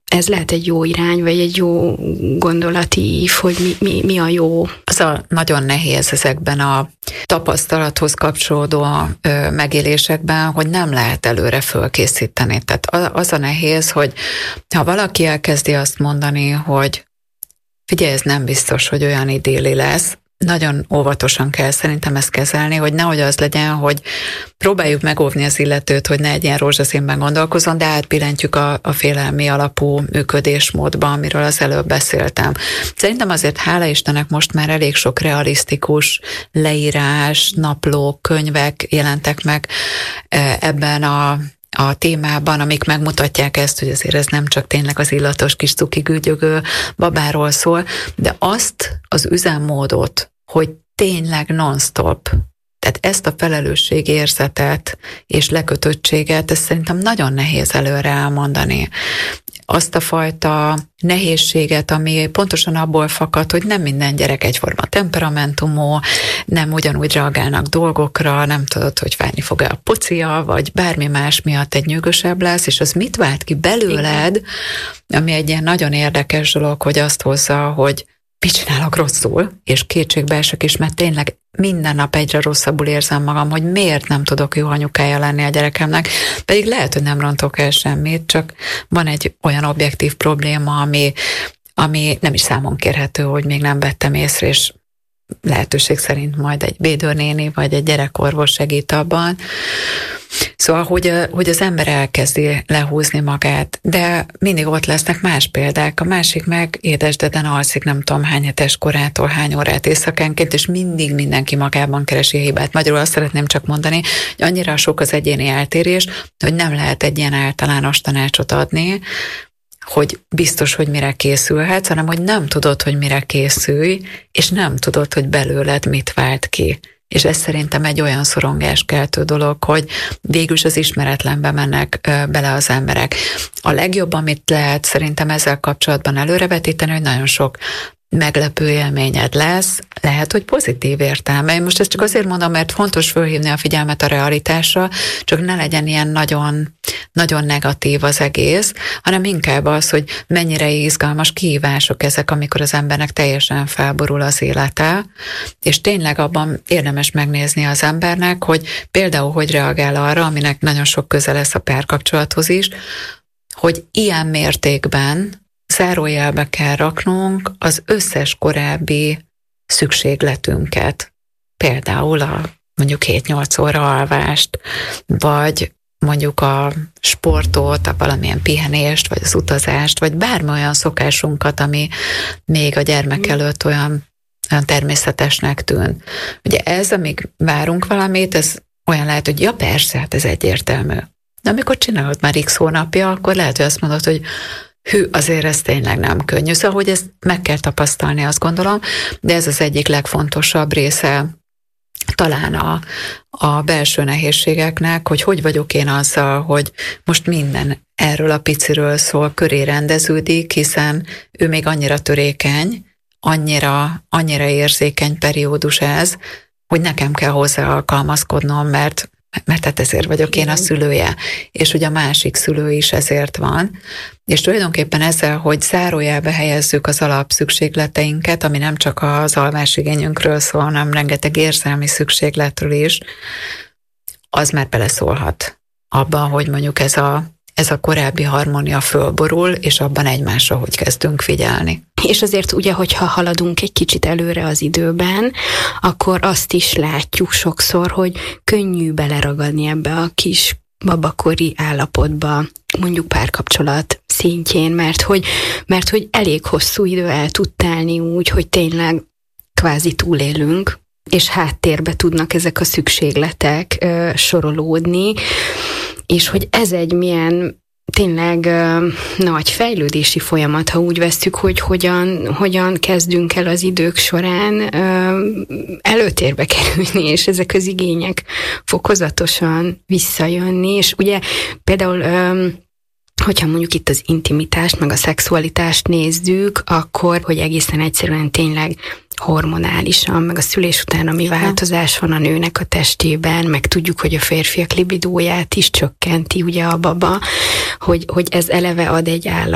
ez lehet egy jó irány, vagy egy jó gondolati ív, hogy mi a jó. Az a nagyon nehéz ezekben a tapasztalathoz kapcsolódó megélésekben, hogy nem lehet előre fölkészíteni. Tehát az a nehéz, hogy ha valaki elkezdi azt mondani, hogy figyelj, ez nem biztos, hogy olyan idilli lesz, nagyon óvatosan kell szerintem ezt kezelni, hogy nehogy az legyen, hogy próbáljuk megóvni az illetőt, hogy ne egy ilyen rózsaszínben gondolkozzon, de átbillentjük a félelmi alapú működésmódba, amiről az előbb beszéltem. Szerintem azért hála Istennek most már elég sok realisztikus leírás, naplók, könyvek jelentek meg ebben a témában, amik megmutatják ezt, hogy azért ez nem csak tényleg az illatos kis cuki gűgyögő babáról szól, de azt az üzemmódot, hogy tényleg non-stop, tehát ezt a felelősségérzetet és lekötöttséget, ezt szerintem nagyon nehéz előre elmondani. Azt a fajta nehézséget, ami pontosan abból fakad, hogy nem minden gyerek egyforma temperamentumú, nem ugyanúgy reagálnak dolgokra, nem tudod, hogy fájni fog-e a pocia, vagy bármi más miatt egy nyűgösebb lesz, és az mit vált ki belőled, ami egy ilyen nagyon érdekes dolog, hogy azt hozza, hogy mit csinálok rosszul, és kétségbe esek is, mert tényleg minden nap egyre rosszabbul érzem magam, hogy miért nem tudok jó anyukája lenni a gyerekemnek, pedig lehet, hogy nem rontok el semmit, csak van egy olyan objektív probléma, ami nem is számon kérhető, hogy még nem vettem észre, és lehetőség szerint majd egy védőnéni, vagy egy gyerekorvos segít abban. Szóval, hogy az ember elkezdi lehúzni magát, de mindig ott lesznek más példák. A másik meg édesdeden alszik nem tudom hány hetes korától, hány órát éjszakánként, és mindig mindenki magában keresi a hibát. Magyarul azt szeretném csak mondani, hogy annyira sok az egyéni eltérés, hogy nem lehet egy ilyen általános tanácsot adni, hogy biztos, hogy mire készülhetsz, hanem hogy nem tudod, hogy mire készülj, és nem tudod, hogy belőled mit vált ki. És ez szerintem egy olyan szorongáskeltő dolog, hogy végülis az ismeretlenbe mennek bele az emberek. A legjobb, amit lehet szerintem ezzel kapcsolatban előrevetíteni, hogy nagyon sok meglepő élményed lesz, lehet, hogy pozitív értelme. Én most ezt csak azért mondom, mert fontos fölhívni a figyelmet a realitásra, csak ne legyen ilyen nagyon, nagyon negatív az egész, hanem inkább az, hogy mennyire izgalmas kihívások ezek, amikor az embernek teljesen felborul az élete, és tényleg abban érdemes megnézni az embernek, hogy például hogy reagál arra, aminek nagyon sok köze lesz a párkapcsolathoz is, hogy ilyen mértékben zárójelbe kell raknunk az összes korábbi szükségletünket. Például mondjuk 7-8 óra alvást, vagy mondjuk a sportot, a valamilyen pihenést, vagy az utazást, vagy bármi olyan szokásunkat, ami még a gyermek előtt olyan természetesnek tűnt. Ugye ez, amíg várunk valamit, ez olyan lehet, hogy ja persze, hát ez egyértelmű. De amikor csinálod már x hónapja, akkor lehet, hogy azt mondod, hogy hű, azért ez tényleg nem könnyű. Szóval, hogy ezt meg kell tapasztalni, azt gondolom, de ez az egyik legfontosabb része talán a belső nehézségeknek, hogy vagyok én azzal, hogy most minden erről a piciről szól, köré rendeződik, hiszen ő még annyira törékeny, annyira érzékeny periódus ez, hogy nekem kell hozzá alkalmazkodnom, mert hát ezért vagyok én a szülője, és ugye a másik szülő is ezért van, és tulajdonképpen ezzel, hogy zárójelbe helyezzük az alapszükségleteinket, ami nem csak az alvásigényünkről szól, hanem rengeteg érzelmi szükségletről is, az már beleszólhat abban, hogy mondjuk ez a korábbi harmónia fölborul, és abban egymásra hogy kezdünk figyelni. És azért ugye, hogyha haladunk egy kicsit előre az időben, akkor azt is látjuk sokszor, hogy könnyű beleragadni ebbe a kis babakori állapotba, mondjuk párkapcsolat szintjén, mert hogy elég hosszú idő el tud telni úgy, hogy tényleg kvázi túlélünk, és háttérbe tudnak ezek a szükségletek sorolódni, és hogy ez egy milyen tényleg nagy fejlődési folyamat, ha úgy vesszük, hogy hogyan kezdünk el az idők során előtérbe kerülni, és ezek az igények fokozatosan visszajönni, és ugye például hogyha mondjuk itt az intimitást, meg a szexualitást nézzük, akkor, hogy egészen egyszerűen tényleg hormonálisan, meg a szülés után, ami változás van a nőnek a testében, meg tudjuk, hogy a férfiak libidóját is csökkenti ugye a baba, hogy ez eleve ad egy